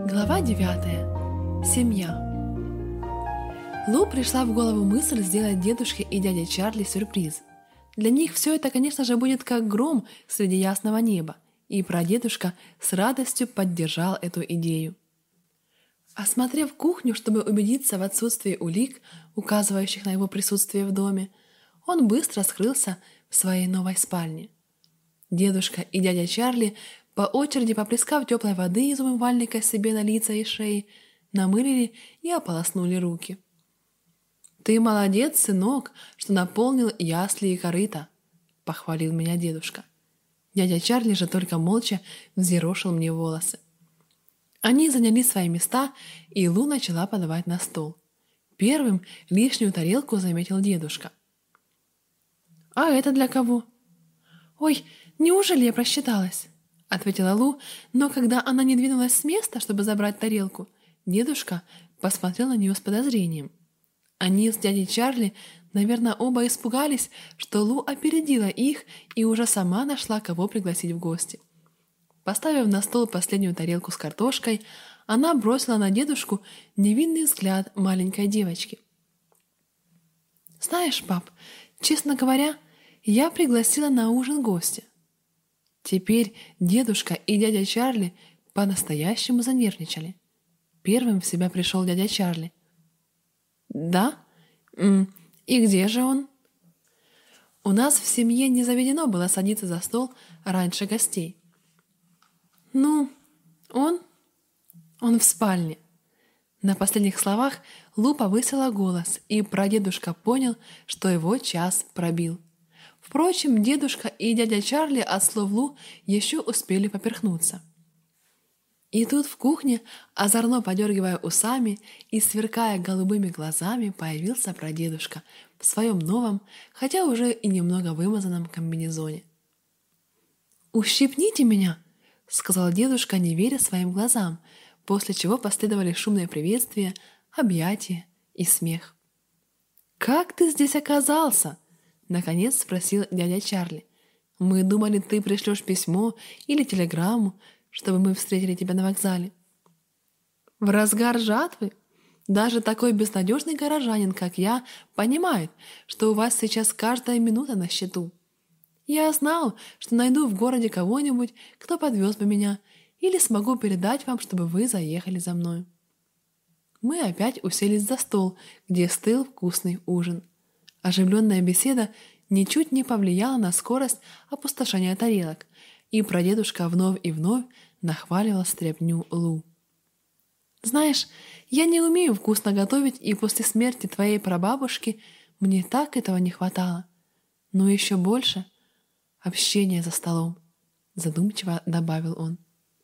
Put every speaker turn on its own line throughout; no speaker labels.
Глава 9. Семья. Лу пришла в голову мысль сделать дедушке и дяде Чарли сюрприз. Для них все это, конечно же, будет как гром среди ясного неба, и прадедушка с радостью поддержал эту идею. Осмотрев кухню, чтобы убедиться в отсутствии улик, указывающих на его присутствие в доме, он быстро скрылся в своей новой спальне. Дедушка и дядя Чарли, по очереди поплескав теплой воды из умывальника себе на лица и шеи, намылили и ополоснули руки. «Ты молодец, сынок, что наполнил ясли и корыто», — похвалил меня дедушка. Дядя Чарли же только молча взъерошил мне волосы. Они заняли свои места, и Лу начала подавать на стол. Первым лишнюю тарелку заметил дедушка. «А это для кого?» «Ой, неужели я просчиталась?» — ответила Лу, но когда она не двинулась с места, чтобы забрать тарелку, дедушка посмотрел на нее с подозрением. Они с дядей Чарли, наверное, оба испугались, что Лу опередила их и уже сама нашла, кого пригласить в гости. Поставив на стол последнюю тарелку с картошкой, она бросила на дедушку невинный взгляд маленькой девочки. «Знаешь, пап, честно говоря, я пригласила на ужин гостя». Теперь дедушка и дядя Чарли по-настоящему занервничали. Первым в себя пришел дядя Чарли. «Да? И где же он?» «У нас в семье не заведено было садиться за стол раньше гостей». «Ну, он в спальне». На последних словах Лу повысила голос, и прадедушка понял, что его час пробил. Впрочем, дедушка и дядя Чарли от слов Лу еще успели поперхнуться. И тут в кухне, озорно подергивая усами и сверкая голубыми глазами, появился прадедушка в своем новом, хотя уже и немного вымазанном комбинезоне. «Ущипните меня!» — сказал дедушка, не веря своим глазам, после чего последовали шумные приветствия, объятия и смех. «Как ты здесь оказался?» — наконец спросил дядя Чарли. «Мы думали, ты пришлешь письмо или телеграмму, чтобы мы встретили тебя на вокзале». «В разгар жатвы? Даже такой безнадежный горожанин, как я, понимает, что у вас сейчас каждая минута на счету. Я знал, что найду в городе кого-нибудь, кто подвез бы меня, или смогу передать вам, чтобы вы заехали за мной». Мы опять уселись за стол, где стыл вкусный ужин. Оживленная беседа ничуть не повлияла на скорость опустошения тарелок, и прадедушка вновь и вновь нахваливал стряпню Лу. «Знаешь, я не умею вкусно готовить, и после смерти твоей прабабушки мне так этого не хватало. Но еще больше общения за столом», — задумчиво добавил он.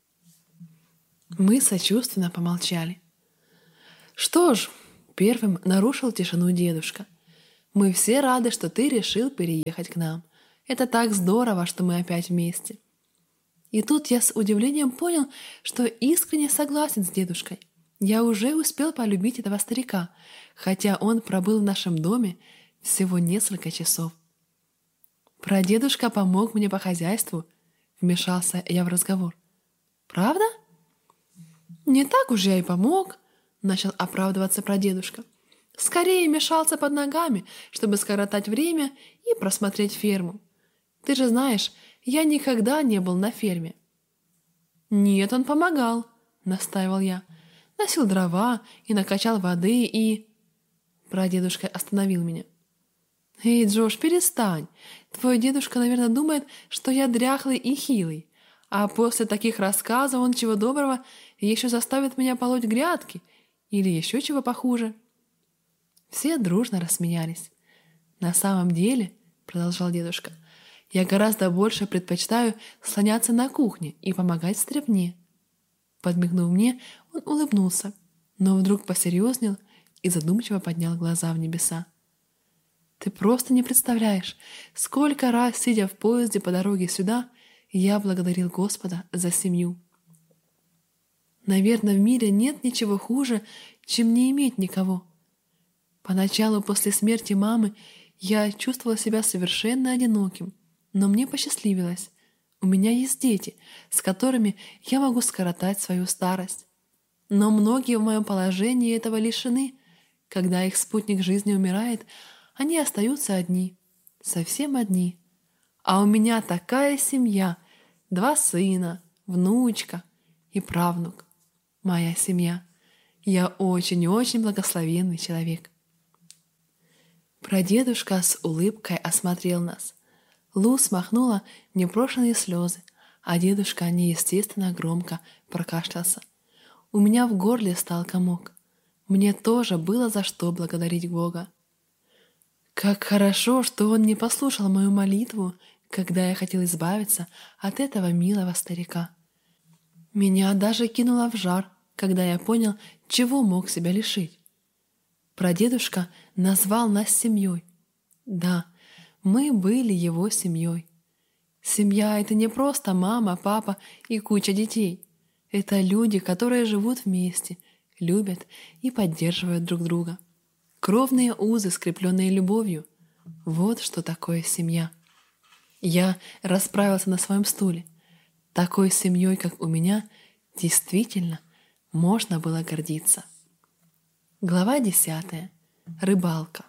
Мы сочувственно помолчали. «Что ж», — первым нарушил тишину дедушка, «мы все рады, что ты решил переехать к нам. Это так здорово, что мы опять вместе». И тут я с удивлением понял, что искренне согласен с дедушкой. Я уже успел полюбить этого старика, хотя он пробыл в нашем доме всего несколько часов. «Прадедушка помог мне по хозяйству», — вмешался я в разговор. «Правда?» «Не так уж я и помог», — начал оправдываться прадедушка. «Скорее мешался под ногами, чтобы скоротать время и просмотреть ферму. Ты же знаешь, я никогда не был на ферме». «Нет, он помогал», — настаивал я. «Носил дрова и накачал воды и...» Прадедушка остановил меня. «Эй, Джош, перестань. Твой дедушка, наверное, думает, что я дряхлый и хилый. А после таких рассказов он, чего доброго, еще заставит меня полоть грядки или еще чего похуже». Все дружно рассмеялись. «На самом деле, — продолжал дедушка, — я гораздо больше предпочитаю слоняться на кухне и помогать в стряпне». Подмигнув мне, он улыбнулся, но вдруг посерьезнел и задумчиво поднял глаза в небеса. «Ты просто не представляешь, сколько раз, сидя в поезде по дороге сюда, я благодарил Господа за семью. Наверное, в мире нет ничего хуже, чем не иметь никого. Поначалу, после смерти мамы, я чувствовала себя совершенно одиноким, но мне посчастливилось. У меня есть дети, с которыми я могу скоротать свою старость. Но многие в моем положении этого лишены. Когда их спутник жизни умирает, они остаются одни, совсем одни. А у меня такая семья, 2 сына, внучка и правнук. Моя семья. Я очень-очень благословенный человек. Прадедушка с улыбкой осмотрел нас. Лу смахнула непрошенные слезы, а дедушка неестественно громко прокашлялся. У меня в горле стал комок. Мне тоже было за что благодарить Бога. Как хорошо, что он не послушал мою молитву, когда я хотел избавиться от этого милого старика. Меня даже кинуло в жар, когда я понял, чего мог себя лишить. Прадедушка назвал нас семьей. Да, мы были его семьей. Семья — это не просто мама, папа и куча детей. Это люди, которые живут вместе, любят и поддерживают друг друга. Кровные узы, скрепленные любовью. Вот что такое семья. Я расправился на своем стуле. Такой семьей, как у меня, действительно можно было гордиться. Глава 10. Рыбалка.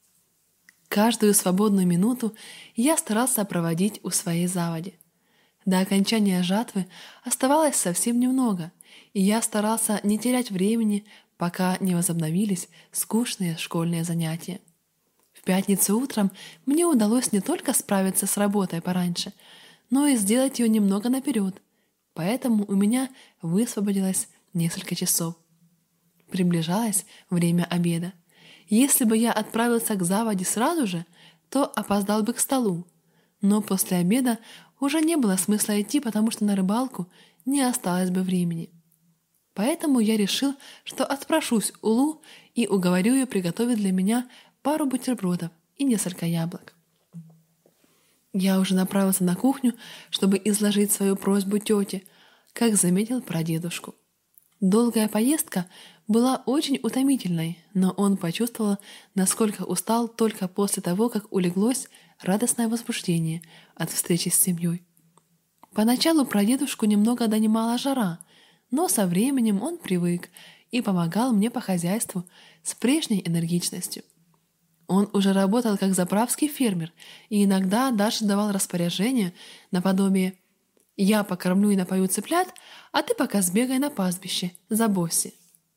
Каждую свободную минуту я старался проводить у своей заводи. До окончания жатвы оставалось совсем немного, и я старался не терять времени, пока не возобновились скучные школьные занятия. В пятницу утром мне удалось не только справиться с работой пораньше, но и сделать ее немного наперед, поэтому у меня высвободилось несколько часов. Приближалось время обеда. Если бы я отправился к заводе сразу же, то опоздал бы к столу. Но после обеда уже не было смысла идти, потому что на рыбалку не осталось бы времени. Поэтому я решил, что отпрошусь у Лу и уговорю ее приготовить для меня пару бутербродов и несколько яблок. Я уже направился на кухню, чтобы изложить свою просьбу тете, как заметил прадедушку. Долгая поездка была очень утомительной, но он почувствовал, насколько устал только после того, как улеглось радостное возбуждение от встречи с семьей. Поначалу прадедушку немного донимала жара, но со временем он привык и помогал мне по хозяйству с прежней энергичностью. Он уже работал как заправский фермер и иногда даже давал распоряжения наподобие: «Я покормлю и напою цыплят, а ты пока сбегай на пастбище за Босси».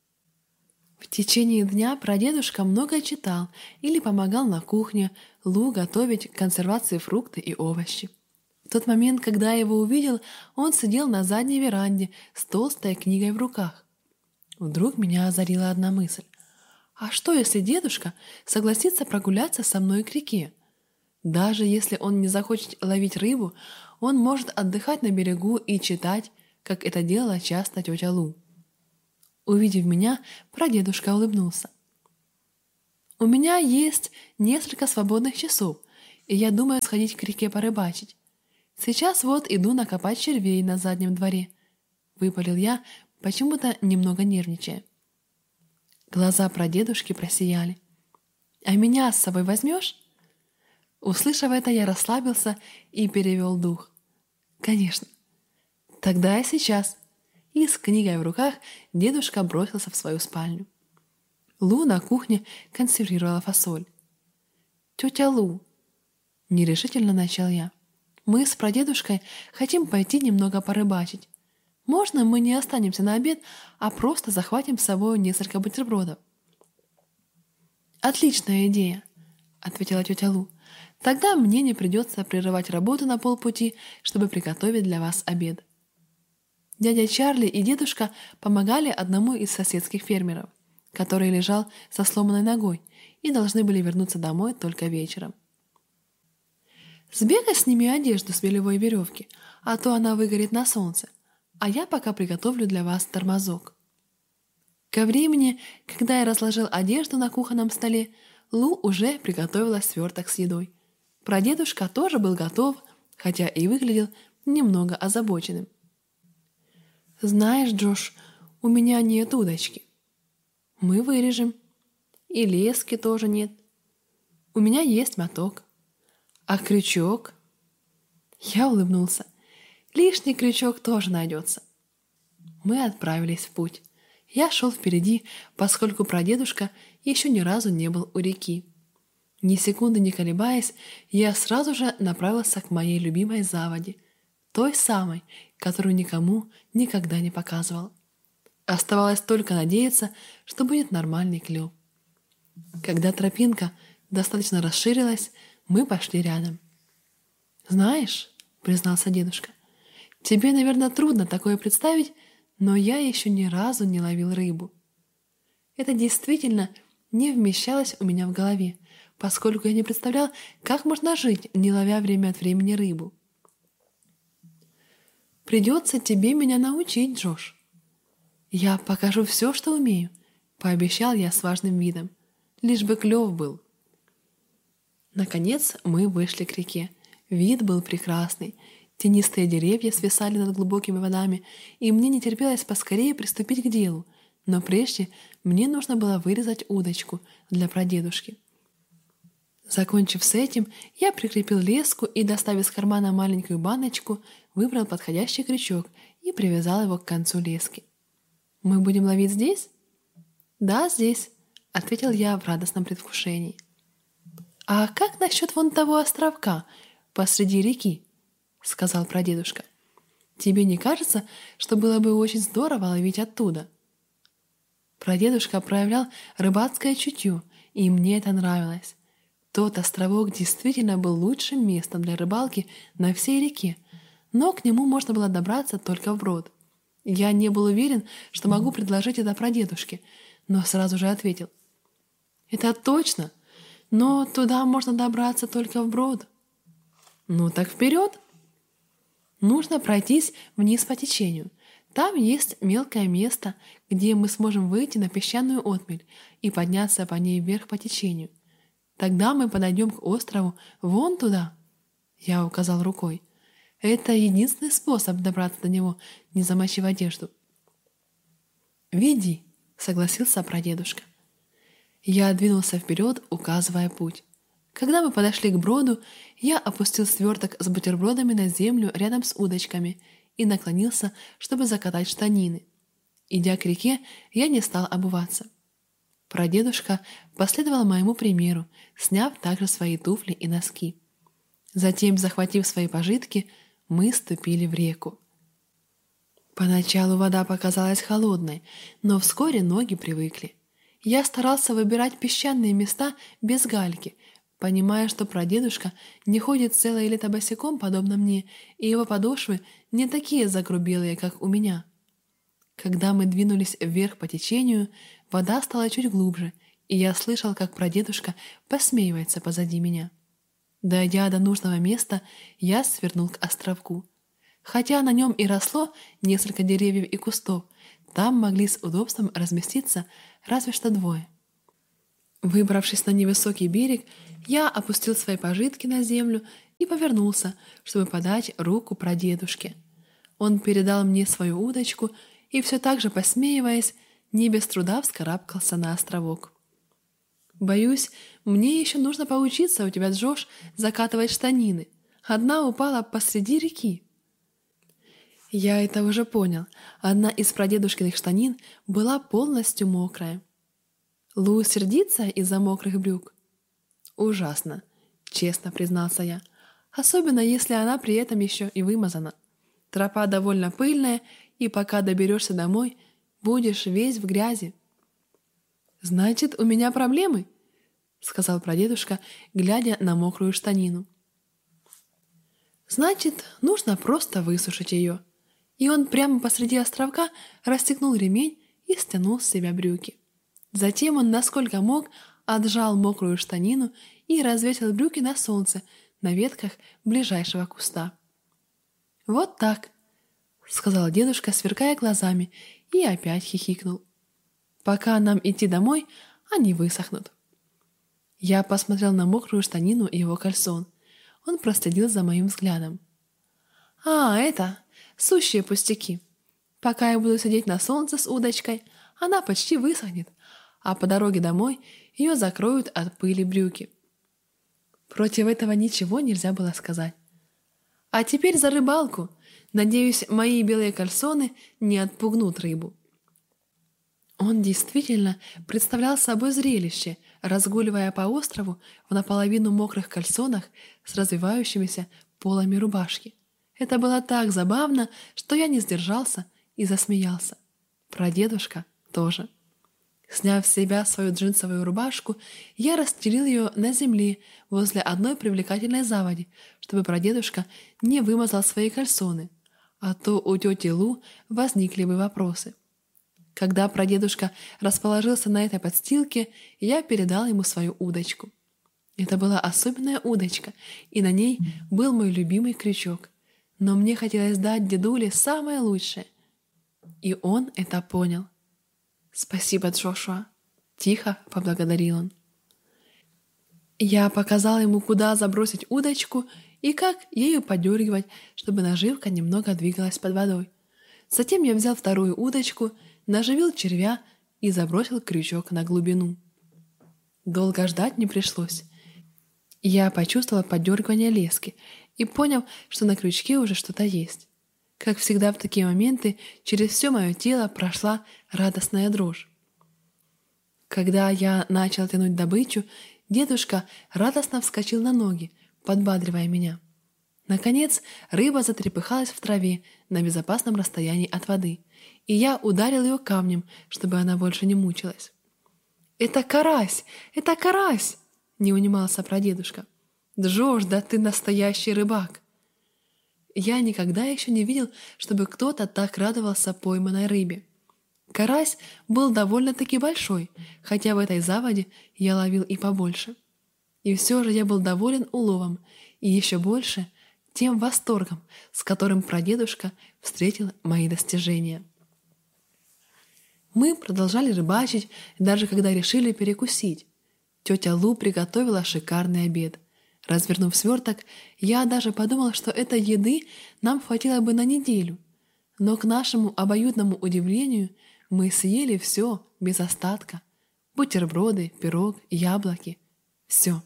В течение дня прадедушка много читал или помогал на кухне Лу готовить к консервации фрукты и овощи. В тот момент, когда я его увидел, он сидел на задней веранде с толстой книгой в руках. Вдруг меня озарила одна мысль. А что, если дедушка согласится прогуляться со мной к реке? Даже если он не захочет ловить рыбу, он может отдыхать на берегу и читать, как это делала часто тетя Лу. Увидев меня, прадедушка улыбнулся. «У меня есть несколько свободных часов, и я думаю сходить к реке порыбачить. Сейчас вот иду накопать червей на заднем дворе», — выпалил я, почему-то немного нервничая. Глаза прадедушки просияли. «А меня с собой возьмешь?» Услышав это, я расслабился и перевел дух. «Конечно. Тогда я сейчас». И с книгой в руках дедушка бросился в свою спальню. Лу на кухне консервировала фасоль. «Тетя Лу», — нерешительно начал я, — «мы с прадедушкой хотим пойти немного порыбачить. Можно мы не останемся на обед, а просто захватим с собой несколько бутербродов?» «Отличная идея», — ответила тетя Лу. «Тогда мне не придется прерывать работу на полпути, чтобы приготовить для вас обед». Дядя Чарли и дедушка помогали одному из соседских фермеров, который лежал со сломанной ногой и должны были вернуться домой только вечером. «Сбегай, сними одежду с белевой веревки, а то она выгорит на солнце, а я пока приготовлю для вас тормозок». Ко времени, когда я разложил одежду на кухонном столе, Лу уже приготовила сверток с едой. Прадедушка тоже был готов, хотя и выглядел немного озабоченным. «Знаешь, Джош, у меня нет удочки». «Мы вырежем. И лески тоже нет. У меня есть моток. А крючок?» Я улыбнулся. «Лишний крючок тоже найдется». Мы отправились в путь. Я шел впереди, поскольку прадедушка еще ни разу не был у реки. Ни секунды не колебаясь, я сразу же направился к моей любимой заводе, той самой, которую никому никогда не показывал. Оставалось только надеяться, что будет нормальный клев. Когда тропинка достаточно расширилась, мы пошли рядом. «Знаешь», — признался дедушка, — «тебе, наверное, трудно такое представить, но я еще ни разу не ловил рыбу». Это действительно не вмещалось у меня в голове, поскольку я не представлял, как можно жить, не ловя время от времени рыбу. «Придется тебе меня научить, Джош». «Я покажу все, что умею», — пообещал я с важным видом, лишь бы клев был. Наконец мы вышли к реке. Вид был прекрасный. Тенистые деревья свисали над глубокими водами, и мне не терпелось поскорее приступить к делу. Но прежде мне нужно было вырезать удочку для прадедушки. Закончив с этим, я прикрепил леску и, достав из кармана маленькую баночку, выбрал подходящий крючок и привязал его к концу лески. «Мы будем ловить здесь?» «Да, здесь», — ответил я в радостном предвкушении. «А как насчет вон того островка посреди реки?» — сказал прадедушка. «Тебе не кажется, что было бы очень здорово ловить оттуда?» Прадедушка проявлял рыбацкое чутье, и мне это нравилось. Тот островок действительно был лучшим местом для рыбалки на всей реке, но к нему можно было добраться только вброд. Я не был уверен, что могу предложить это прадедушке, но сразу же ответил: «Это точно, но туда можно добраться только вброд». «Ну так вперед!» Нужно пройтись вниз по течению. Там есть мелкое место, где мы сможем выйти на песчаную отмель и подняться по ней вверх по течению. Тогда мы подойдем к острову вон туда. Я указал рукой. Это единственный способ добраться до него, не замочив одежду. «Веди», — согласился прадедушка. Я двинулся вперед, указывая путь. Когда мы подошли к броду, я опустил сверток с бутербродами на землю рядом с удочками и наклонился, чтобы закатать штанины. Идя к реке, я не стал обуваться. Прадедушка последовал моему примеру, сняв также свои туфли и носки. Затем, захватив свои пожитки, мы ступили в реку. Поначалу вода показалась холодной, но вскоре ноги привыкли. Я старался выбирать песчаные места без гальки, понимая, что прадедушка не ходит целое лето босиком, подобно мне, и его подошвы не такие загрубелые, как у меня. Когда мы двинулись вверх по течению, вода стала чуть глубже, и я слышал, как прадедушка посмеивается позади меня. Дойдя до нужного места, я свернул к островку. Хотя на нем и росло несколько деревьев и кустов, там могли с удобством разместиться разве что двое. Выбравшись на невысокий берег, я опустил свои пожитки на землю и повернулся, чтобы подать руку прадедушке. Он передал мне свою удочку и, все так же посмеиваясь, не без труда вскарабкался на островок. «Боюсь, мне еще нужно поучиться у тебя, Джош, закатывать штанины. Одна упала посреди реки». Я это уже понял. Одна из прадедушкиных штанин была полностью мокрая. Лу сердится из-за мокрых брюк? Ужасно, честно признался я. Особенно, если она при этом еще и вымазана. Тропа довольно пыльная, и пока доберешься домой, будешь весь в грязи. «Значит, у меня проблемы?» — сказал прадедушка, глядя на мокрую штанину. «Значит, нужно просто высушить ее». И он прямо посреди островка расстегнул ремень и стянул с себя брюки. Затем он, насколько мог, отжал мокрую штанину и развесил брюки на солнце на ветках ближайшего куста. «Вот так», — сказал дедушка, сверкая глазами, и опять хихикнул. «Пока нам идти домой, они высохнут». Я посмотрел на мокрую штанину и его кальсон. Он проследил за моим взглядом. «А, это сущие пустяки. Пока я буду сидеть на солнце с удочкой, она почти высохнет, а по дороге домой ее закроют от пыли брюки». Против этого ничего нельзя было сказать. «А теперь за рыбалку. Надеюсь, мои белые кальсоны не отпугнут рыбу». Он действительно представлял собой зрелище, разгуливая по острову в наполовину мокрых кальсонах с развивающимися полами рубашки. Это было так забавно, что я не сдержался и засмеялся. Прадедушка тоже. Сняв с себя свою джинсовую рубашку, я расстелил ее на земле возле одной привлекательной заводи, чтобы прадедушка не вымазал свои кальсоны, а то у тети Лу возникли бы вопросы. Когда прадедушка расположился на этой подстилке, я передал ему свою удочку. Это была особенная удочка, и на ней был мой любимый крючок. Но мне хотелось дать дедуле самое лучшее. И он это понял. «Спасибо, Джошуа», — тихо поблагодарил он. Я показал ему, куда забросить удочку и как ею подергивать, чтобы наживка немного двигалась под водой. Затем я взял вторую удочку, наживил червя и забросил крючок на глубину. Долго ждать не пришлось. Я почувствовал подергивание лески и понял, что на крючке уже что-то есть. Как всегда в такие моменты, через все мое тело прошла радостная дрожь. Когда я начал тянуть добычу, дедушка радостно вскочил на ноги, подбадривая меня. Наконец, рыба затрепыхалась в траве на безопасном расстоянии от воды, и я ударил ее камнем, чтобы она больше не мучилась. «Это карась! Это карась!» — не унимался прадедушка. «Джош, да ты настоящий рыбак!» Я никогда еще не видел, чтобы кто-то так радовался пойманной рыбе. Карась был довольно-таки большой, хотя в этой заводе я ловил и побольше. И все же я был доволен уловом, и еще больше тем восторгом, с которым прадедушка встретил мои достижения. Мы продолжали рыбачить, даже когда решили перекусить. Тетя Лу приготовила шикарный обед. Развернув сверток, я даже подумал, что этой еды нам хватило бы на неделю. Но к нашему обоюдному удивлению мы съели все без остатка. Бутерброды, пирог, яблоки. Все.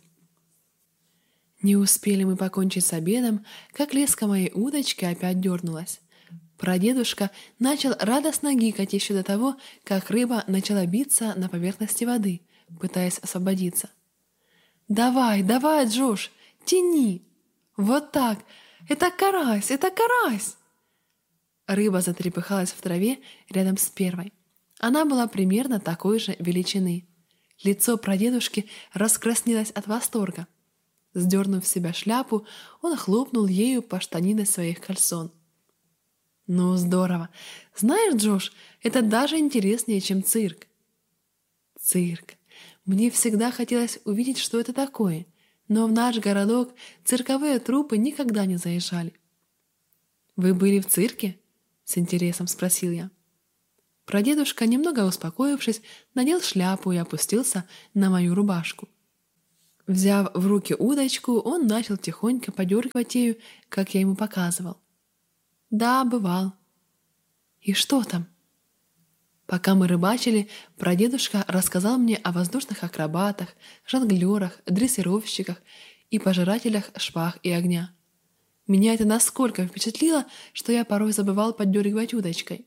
Не успели мы покончить с обедом, как леска моей удочки опять дернулась. Прадедушка начал радостно гикать еще до того, как рыба начала биться на поверхности воды, пытаясь освободиться. «Давай, давай, Джош, тяни! Вот так! Это карась, это карась!» Рыба затрепыхалась в траве рядом с первой. Она была примерно такой же величины. Лицо прадедушки раскраснелось от восторга. Сдернув с себя шляпу, он хлопнул ею по штанине своих кальсон. «Ну, здорово! Знаешь, Джош, это даже интереснее, чем цирк!» Цирк. Мне всегда хотелось увидеть, что это такое, но в наш городок цирковые труппы никогда не заезжали. «Вы были в цирке?» — с интересом спросил я. Прадедушка, немного успокоившись, надел шляпу и опустился на мою рубашку. Взяв в руки удочку, он начал тихонько подергивать ею, как я ему показывал. «Да, бывал». «И что там?» Пока мы рыбачили, прадедушка рассказал мне о воздушных акробатах, жонглерах, дрессировщиках и пожирателях шпаг и огня. Меня это насколько впечатлило, что я порой забывал поддергивать удочкой.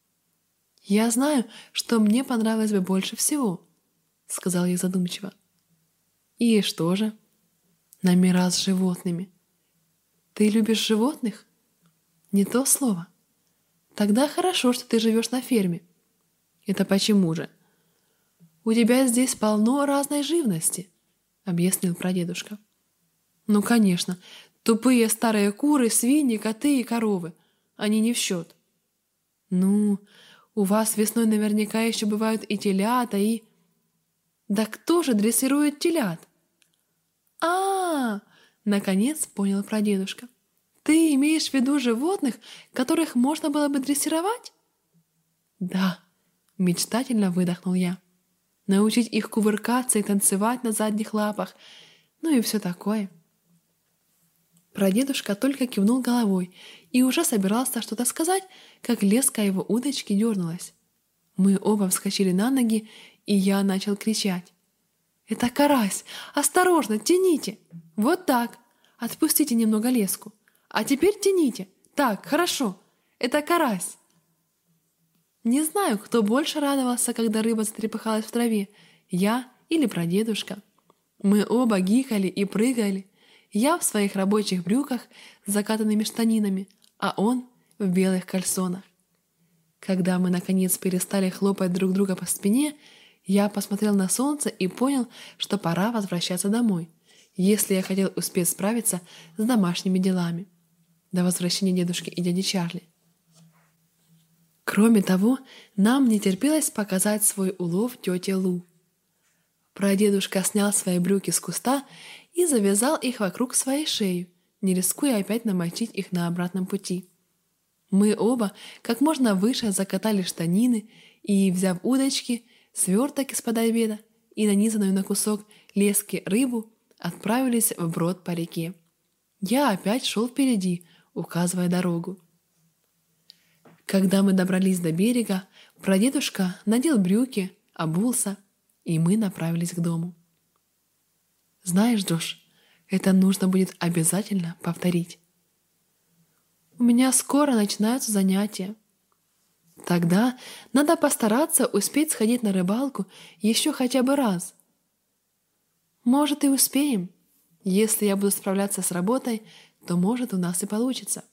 «Я знаю, что мне понравилось бы больше всего», — сказал я задумчиво. «И что же?» «Номера с животными». «Ты любишь животных?» «Не то слово». «Тогда хорошо, что ты живешь на ферме». «Это почему же?» «У тебя здесь полно разной живности», — объяснил прадедушка. «Ну, конечно, тупые старые куры, свиньи, коты и коровы. Они не в счет». «Ну, у вас весной наверняка еще бывают и телята, и...» «Да кто же дрессирует телят?» «А-а-а!» — наконец понял прадедушка. «Ты имеешь в виду животных, которых можно было бы дрессировать?» «Да», — мечтательно выдохнул я. «Научить их кувыркаться и танцевать на задних лапах, ну и все такое». Прадедушка только кивнул головой и уже собирался что-то сказать, как леска его удочки дернулась. Мы оба вскочили на ноги, и я начал кричать. «Это карась! Осторожно, тяните! Вот так! Отпустите немного леску! А теперь тяните! Так, хорошо! Это карась!» Не знаю, кто больше радовался, когда рыба затрепыхалась в траве, я или прадедушка. Мы оба гикали и прыгали. Я в своих рабочих брюках с закатанными штанинами, а он в белых кальсонах. Когда мы, наконец, перестали хлопать друг друга по спине, я посмотрел на солнце и понял, что пора возвращаться домой, если я хотел успеть справиться с домашними делами до возвращения дедушки и дяди Чарли. Кроме того, нам не терпелось показать свой улов тете Лу. Прадедушка снял свои брюки с куста и завязал их вокруг своей шеи, не рискуя опять намочить их на обратном пути. Мы оба как можно выше закатали штанины и, взяв удочки, сверток из-под обеда и нанизанную на кусок лески рыбу, отправились вброд по реке. Я опять шел впереди, указывая дорогу. Когда мы добрались до берега, прадедушка надел брюки, обулся, и мы направились к дому. Знаешь, Джош, это нужно будет обязательно повторить. У меня скоро начинаются занятия. Тогда надо постараться успеть сходить на рыбалку еще хотя бы раз. Может, и успеем. Если я буду справляться с работой, то, может, у нас и получится.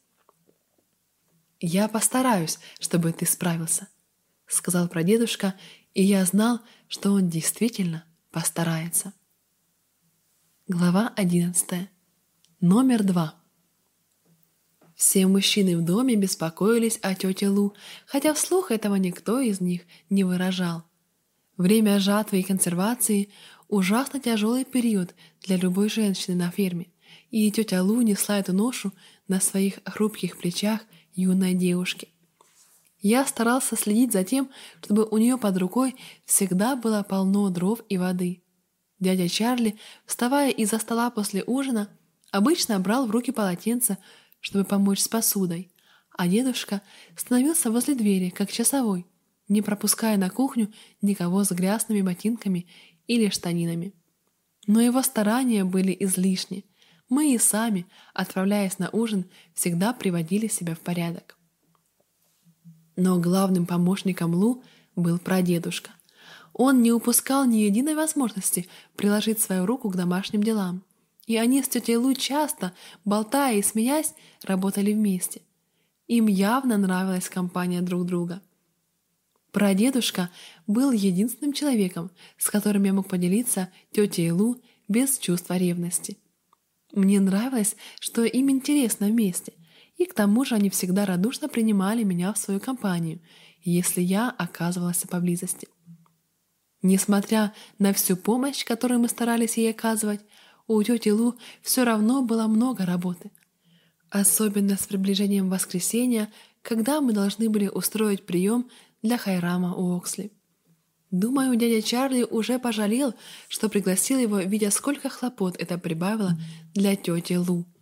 «Я постараюсь, чтобы ты справился», — сказал прадедушка, и я знал, что он действительно постарается. Глава 11. Номер 2. Все мужчины в доме беспокоились о тете Лу, хотя вслух этого никто из них не выражал. Время жатвы и консервации – ужасно тяжелый период для любой женщины на ферме, и тетя Лу несла эту ношу на своих хрупких плечах юной девушки. Я старался следить за тем, чтобы у нее под рукой всегда было полно дров и воды. Дядя Чарли, вставая из-за стола после ужина, обычно брал в руки полотенце, чтобы помочь с посудой, а дедушка становился возле двери, как часовой, не пропуская на кухню никого с грязными ботинками или штанинами. Но его старания были излишни. Мы и сами, отправляясь на ужин, всегда приводили себя в порядок. Но главным помощником Лу был прадедушка. Он не упускал ни единой возможности приложить свою руку к домашним делам. И они с тетей Лу часто, болтая и смеясь, работали вместе. Им явно нравилась компания друг друга. Прадедушка был единственным человеком, с которым я мог поделиться тетей Лу без чувства ревности. Мне нравилось, что им интересно вместе, и к тому же они всегда радушно принимали меня в свою компанию, если я оказывалась поблизости. Несмотря на всю помощь, которую мы старались ей оказывать, у тети Лу все равно было много работы. Особенно с приближением воскресенья, когда мы должны были устроить прием для Хайрама Уоксли. Думаю, дядя Чарли уже пожалел, что пригласил его, видя, сколько хлопот это прибавило для тети Лу.